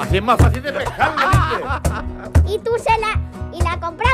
Así es más fácil de pescar, ¿me dices? Y la compraste